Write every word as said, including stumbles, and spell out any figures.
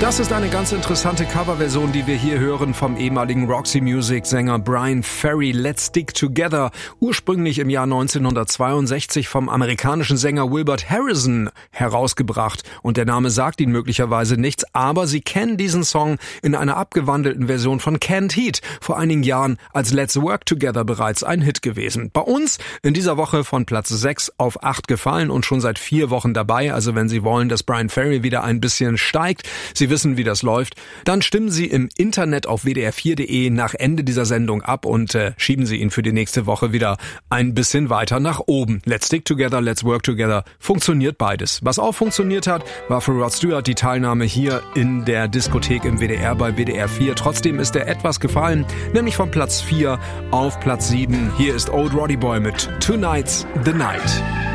Das ist eine ganz interessante Coverversion, die wir hier hören vom ehemaligen Roxy Music Sänger Bryan Ferry. Let's Stick Together, ursprünglich im Jahr neunzehnhundertzweiundsechzig vom amerikanischen Sänger Wilbert Harrison herausgebracht. Und der Name sagt Ihnen möglicherweise nichts, aber Sie kennen diesen Song in einer abgewandelten Version von Canned Heat, vor einigen Jahren als Let's Work Together bereits ein Hit gewesen. Bei uns in dieser Woche von Platz sechs auf acht gefallen und schon seit vier Wochen dabei. Also wenn Sie wollen, dass Bryan Ferry wieder ein bisschen steigt, Sie wissen, wie das läuft, dann stimmen Sie im Internet auf w d r vier punkt d e nach Ende dieser Sendung ab und äh, schieben Sie ihn für die nächste Woche wieder ein bisschen weiter nach oben. Let's Stick Together, Let's Work Together, funktioniert beides. Was auch funktioniert hat, war für Rod Stewart die Teilnahme hier in der Diskothek im W D R bei W D R vier. Trotzdem ist er etwas gefallen, nämlich von Platz vier auf Platz sieben. Hier ist Old Roddy Boy mit Tonight's the Night.